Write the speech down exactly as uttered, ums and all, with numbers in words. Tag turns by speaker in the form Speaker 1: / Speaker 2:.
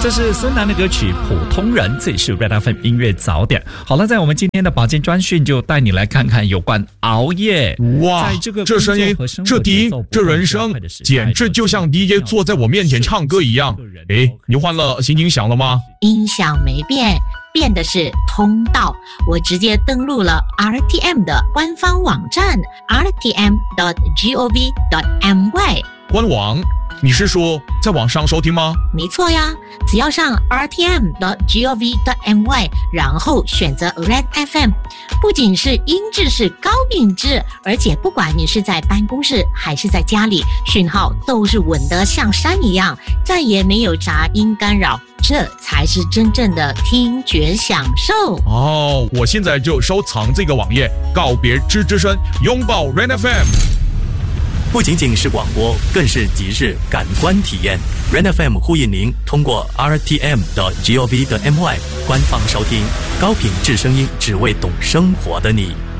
Speaker 1: 这是孙楠的歌曲《普通人》，这里是 Red F M 音乐早点。好了，在我们今天的保健专讯，就带你来看看有关熬夜。
Speaker 2: 哇，
Speaker 1: 在这个
Speaker 2: 这声音，这低音，这人声，简直就像 D J 坐在我面前唱歌一样。诶，你换了新音响了吗？
Speaker 3: 音响没变，变的是通道。我直接登录了 R T M 的官方网站 r t m dot gov dot my。
Speaker 2: 官网？你是说在网上收听吗？
Speaker 3: 没错呀，只要上 r t m dot gov dot my， 然后选择 Red F M， 不仅是音质是高品质，而且不管你是在办公室还是在家里，讯号都是稳得像山一样，再也没有杂音干扰，这才是真正的听觉享受。
Speaker 2: 哦，我现在就收藏这个网页，告别吱吱声，拥抱 Red F M。
Speaker 4: 不仅仅是广播，更是即日感官体验。Red F M 呼应您通过 r t m dot gov dot my 官方收听高品质声音，只为懂生活的你。